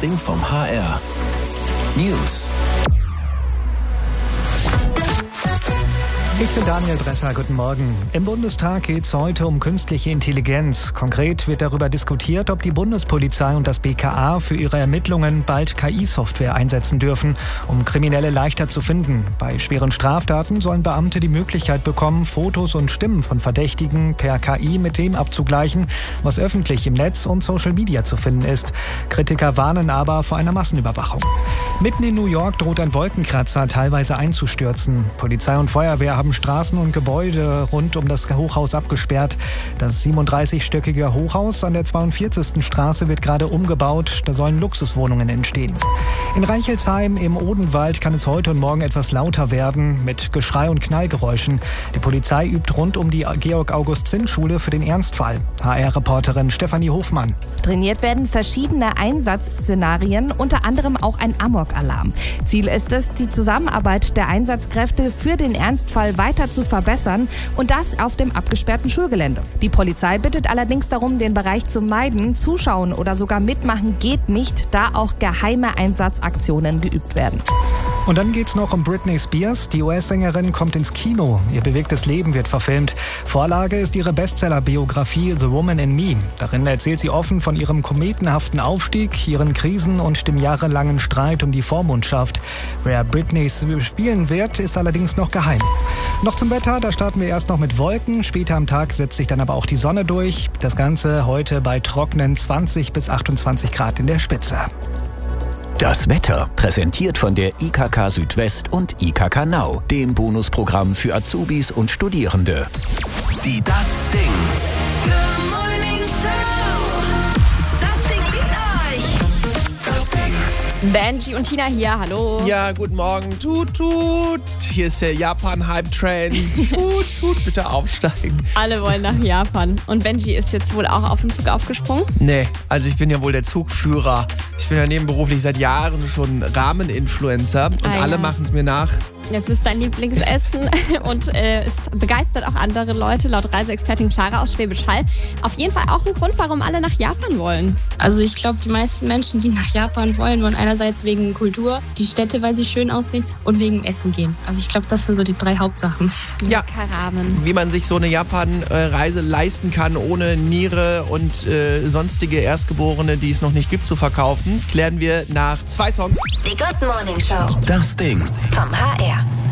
Ding vom HR. News. Ich bin Daniel Bresser, guten Morgen. Im Bundestag geht es heute um künstliche Intelligenz. Konkret wird darüber diskutiert, ob die Bundespolizei und das BKA für ihre Ermittlungen bald KI-Software einsetzen dürfen, um Kriminelle leichter zu finden. Bei schweren Straftaten sollen Beamte die Möglichkeit bekommen, Fotos und Stimmen von Verdächtigen per KI mit dem abzugleichen, was öffentlich im Netz und Social Media zu finden ist. Kritiker warnen aber vor einer Massenüberwachung. Mitten in New York droht ein Wolkenkratzer teilweise einzustürzen. Polizei und Feuerwehr haben Straßen und Gebäude rund um das Hochhaus abgesperrt. Das 37-stöckige Hochhaus an der 42. Straße wird gerade umgebaut. Da sollen Luxuswohnungen entstehen. In Reichelsheim im Odenwald kann es heute und morgen etwas lauter werden mit Geschrei und Knallgeräuschen. Die Polizei übt rund um die Georg-August-Zinn-Schule für den Ernstfall. HR-Reporterin Stefanie Hofmann. Trainiert werden verschiedene Einsatzszenarien, unter anderem auch ein Amok-Alarm. Ziel ist es, die Zusammenarbeit der Einsatzkräfte für den Ernstfall weiter zu verbessern und das auf dem abgesperrten Schulgelände. Die Polizei bittet allerdings darum, den Bereich zu meiden. Zuschauen oder sogar mitmachen geht nicht, da auch geheime Einsatzaktionen geübt werden. Und dann geht's noch um Britney Spears. Die US-Sängerin kommt ins Kino. Ihr bewegtes Leben wird verfilmt. Vorlage ist ihre Bestseller-Biografie The Woman in Me. Darin erzählt sie offen von ihrem kometenhaften Aufstieg, ihren Krisen und dem jahrelangen Streit um die Vormundschaft. Wer Britney spielen wird, ist allerdings noch geheim. Noch zum Wetter, da starten wir erst noch mit Wolken. Später am Tag setzt sich dann aber auch die Sonne durch. Das Ganze heute bei trockenen 20 bis 28 Grad in der Spitze. Das Wetter präsentiert von der IKK Südwest und IKK Now, dem Bonusprogramm für Azubis und Studierende. Die Das Ding. Good Morning Show. Das Ding liebt euch. Das Ding. Benji und Tina hier, hallo. Ja, guten Morgen. Tut, tut. Hier ist der Japan-Hype-Train. Tut, tut, bitte aufsteigen. Alle wollen nach Japan. Und Benji ist jetzt wohl auch auf den Zug aufgesprungen? Nee, also ich bin ja wohl der Zugführer. Ich bin ja nebenberuflich seit Jahren schon Ramen-Influencer und alle machen es mir nach. Es ist dein Lieblingsessen und es begeistert auch andere Leute, laut Reiseexpertin Clara aus Schwäbisch Hall. Auf jeden Fall auch ein Grund, warum alle nach Japan wollen. Also ich glaube, die meisten Menschen, die nach Japan wollen einerseits wegen Kultur, die Städte, weil sie schön aussehen und wegen Essen gehen. Also ich glaube, das sind so die 3 Hauptsachen. Ja, Ramen. Wie man sich so eine Japan-Reise leisten kann, ohne Niere und sonstige Erstgeborene, die es noch nicht gibt, zu verkaufen, klären wir nach 2 Songs. Die Good Morning Show. Das Ding. Vom HR.